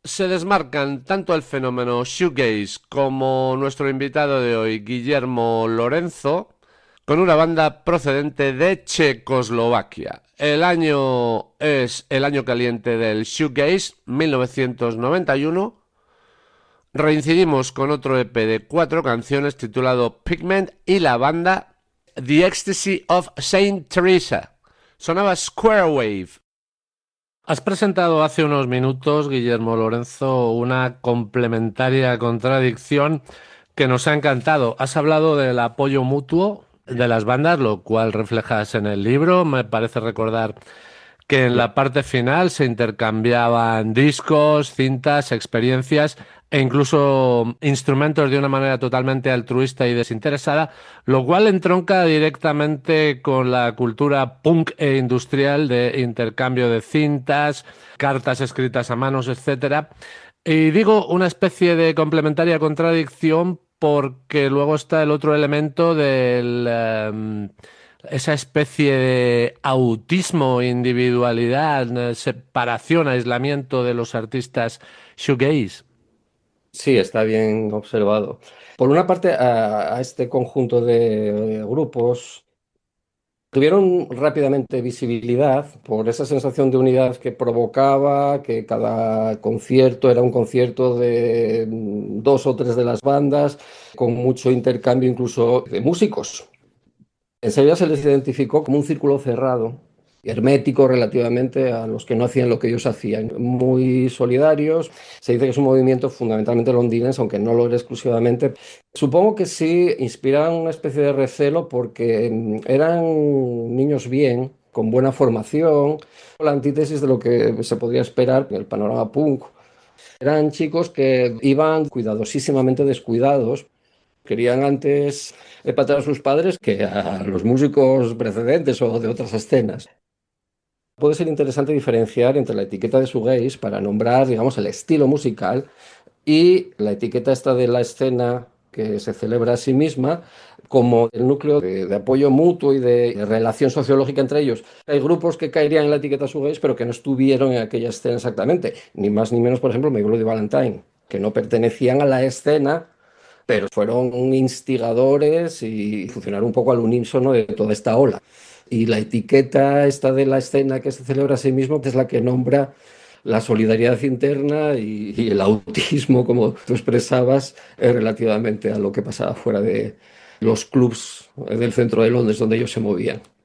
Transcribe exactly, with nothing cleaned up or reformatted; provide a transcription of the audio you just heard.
se desmarcan tanto el fenómeno shoegaze como nuestro invitado de hoy, Guillermo Lorenzo, con una banda procedente de Checoslovaquia. El año es el año caliente del shoegaze, mil novecientos noventa y uno. Reincidimos con otro E P de cuatro canciones titulado Pigment y la banda The Ecstasy of Saint Teresa. Sonaba Square Wave. Has presentado hace unos minutos, Guillermo Lorenzo, una complementaria contradicción que nos ha encantado. Has hablado del apoyo mutuo de las bandas, lo cual reflejas en el libro. Me parece recordar que en la parte final se intercambiaban discos, cintas, experiencias e incluso instrumentos de una manera totalmente altruista y desinteresada, lo cual entronca directamente con la cultura punk e industrial de intercambio de cintas, cartas escritas a manos, etcétera. Y digo una especie de complementaria contradicción porque luego está el otro elemento del... Um, esa especie de autismo, individualidad, separación, aislamiento de los artistas shoegaze. Sí, está bien observado. Por una parte, a, a este conjunto de grupos tuvieron rápidamente visibilidad por esa sensación de unidad que provocaba, que cada concierto era un concierto de mm, dos o tres de las bandas, con mucho intercambio incluso de músicos. Enseguida se les identificó como un círculo cerrado, hermético relativamente a los que no hacían lo que ellos hacían, muy solidarios. Se dice que es un movimiento fundamentalmente londinense, aunque no lo era exclusivamente. Supongo que sí inspiraban una especie de recelo porque mm, eran niños bien, con buena formación, la antítesis de lo que se podría esperar en el panorama punk. Eran chicos que iban cuidadosísimamente descuidados. Querían antes empatar a sus padres que a los músicos precedentes o de otras escenas. Puede ser interesante diferenciar entre la etiqueta de shoegaze para nombrar, digamos, el estilo musical y la etiqueta esta de la escena que se celebra a sí misma como el núcleo de, de apoyo mutuo y de, de relación sociológica entre ellos. Hay grupos que caerían en la etiqueta shoegaze pero que no estuvieron en aquella escena exactamente, ni más ni menos, por ejemplo, My Bloody Valentine, que no pertenecían a la escena pero fueron instigadores y funcionaron un poco al unísono de toda esta ola. Y la etiqueta esta de la escena que se celebra a sí mismo es la que nombra la solidaridad interna y, y el autismo, como tú expresabas, eh, relativamente a lo que pasaba fuera de los clubs del centro de Londres donde ellos se movían.